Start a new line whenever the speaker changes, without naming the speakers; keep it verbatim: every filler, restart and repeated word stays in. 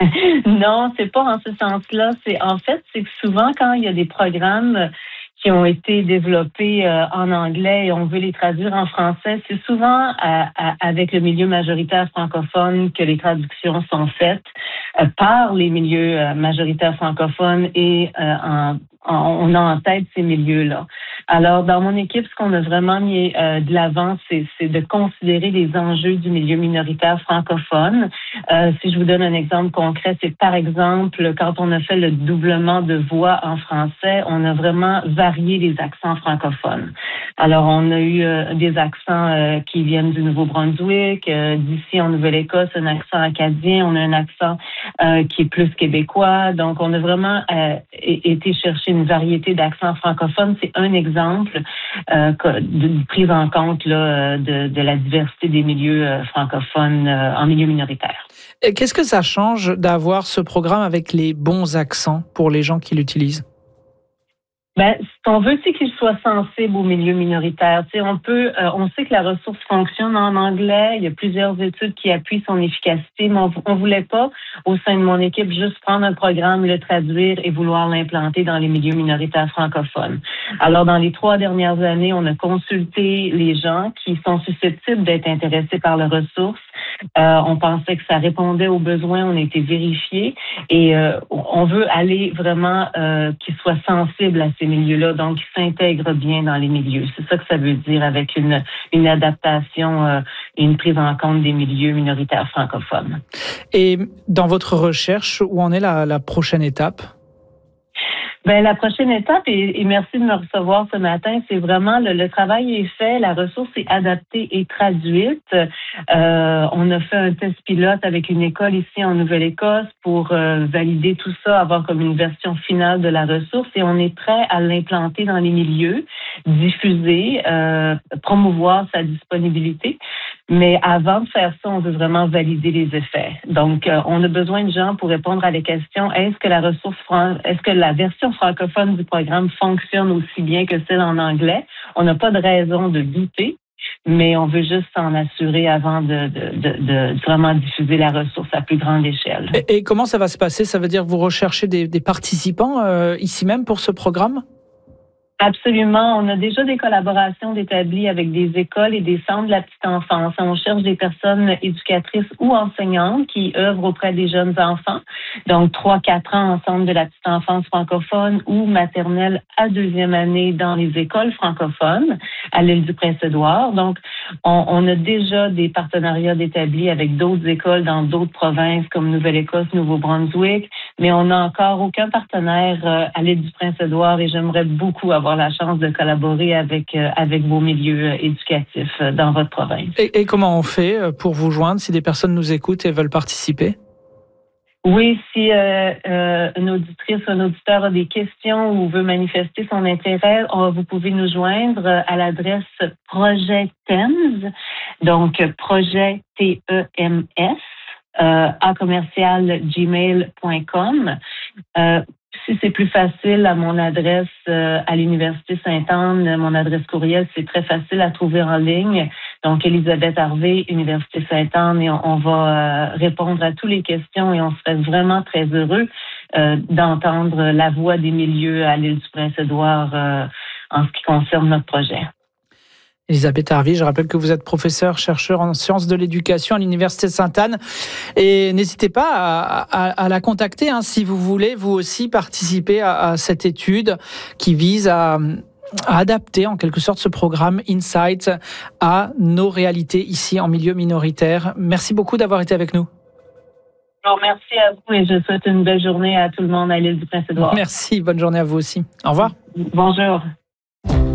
Non, c'est pas en ce sens-là. C'est en fait, c'est que souvent quand il y a des programmes qui ont été développés euh, en anglais et on veut les traduire en français, c'est souvent à, à, avec le milieu majoritaire francophone que les traductions sont faites euh, par les milieux euh, majoritaires francophones et euh, en on a en tête ces milieux-là. Alors, dans mon équipe, ce qu'on a vraiment mis euh, de l'avant, c'est, c'est de considérer les enjeux du milieu minoritaire francophone. Euh, si je vous donne un exemple concret, c'est par exemple, quand on a fait le doublement de voix en français, on a vraiment varié les accents francophones. Alors, on a eu euh, des accents euh, qui viennent du Nouveau-Brunswick, euh, d'ici en Nouvelle-Écosse, un accent acadien, on a un accent euh, qui est plus québécois. Donc, on a vraiment euh, été chercher une variété d'accents francophones. C'est un exemple euh, de prise en compte là, de, de la diversité des milieux euh, francophones euh, en milieu minoritaire.
Et qu'est-ce que ça change d'avoir ce programme avec les bons accents pour les gens qui l'utilisent?
Ben, ce qu'on veut, c'est qu'il soit sensible au milieu minoritaire. Tu sais, on peut, euh, on sait que la ressource fonctionne en anglais. Il y a plusieurs études qui appuient son efficacité, mais on, on voulait pas, au sein de mon équipe, juste prendre un programme, le traduire et vouloir l'implanter dans les milieux minoritaires francophones. Alors, dans les trois dernières années, on a consulté les gens qui sont susceptibles d'être intéressés par la ressource. Euh, on pensait que ça répondait aux besoins, on a été vérifié et euh, on veut aller vraiment euh, qu'ils soient sensibles à ces milieux-là, donc qu'ils s'intègrent bien dans les milieux. C'est ça que ça veut dire avec une, une adaptation euh, et une prise en compte des milieux minoritaires francophones.
Et dans votre recherche, où en est la, la prochaine étape?
Ben la prochaine étape, et, et merci de me recevoir ce matin, c'est vraiment le, le travail est fait, la ressource est adaptée et traduite. Euh, on a fait un test pilote avec une école ici en Nouvelle-Écosse pour euh, valider tout ça, avoir comme une version finale de la ressource et on est prêt à l'implanter dans les milieux, diffuser, euh, promouvoir sa disponibilité. Mais avant de faire ça, on veut vraiment valider les effets. Donc, euh, on a besoin de gens pour répondre à les questions. Est-ce que la ressource, est-ce que la version francophone du programme fonctionne aussi bien que celle en anglais? On n'a pas de raison de douter, mais on veut juste s'en assurer avant de, de, de, de vraiment diffuser la ressource à plus grande échelle.
Et, et comment ça va se passer? Ça veut dire que vous recherchez des, des participants euh, ici même pour ce programme?
Absolument. On a déjà des collaborations établies avec des écoles et des centres de la petite enfance. On cherche des personnes éducatrices ou enseignantes qui œuvrent auprès des jeunes enfants. Donc, trois, quatre ans en centre de la petite enfance francophone ou maternelle à deuxième année dans les écoles francophones à l'île du Prince-Édouard. Donc, on, on a déjà des partenariats établis avec d'autres écoles dans d'autres provinces comme Nouvelle-Écosse, Nouveau-Brunswick, mais on n'a encore aucun partenaire euh, à l'île du Prince-Édouard et j'aimerais beaucoup avoir la chance de collaborer avec, euh, avec vos milieux euh, éducatifs euh, dans votre province.
Et, et comment on fait pour vous joindre si des personnes nous écoutent et veulent participer?
Oui, si euh, euh, une auditrice ou un auditeur a des questions ou veut manifester son intérêt, on, vous pouvez nous joindre à l'adresse projet TEMS, donc projet T E M S, euh, à commercial gmail point com. Euh, Si c'est plus facile, à mon adresse euh, à l'Université Sainte-Anne, mon adresse courriel, c'est très facile à trouver en ligne. Donc, Elisabeth Harvey, Université Sainte-Anne, et on, on va euh, répondre à toutes les questions et on serait vraiment très heureux euh, d'entendre la voix des milieux à l'île du Prince-Édouard euh, en ce qui concerne notre projet.
Elisabeth Harvey, je rappelle que vous êtes professeure, chercheur en sciences de l'éducation à l'Université Sainte-Anne. Et n'hésitez pas à, à, à la contacter hein, si vous voulez, vous aussi, participer à, à cette étude qui vise à, à adapter en quelque sorte ce programme Insight à nos réalités ici en milieu minoritaire. Merci beaucoup d'avoir été avec nous.
Alors, merci à vous et je souhaite une belle journée à tout le monde à l'île du Prince-Édouard.
Merci, bonne journée à vous aussi. Au revoir.
Bonjour.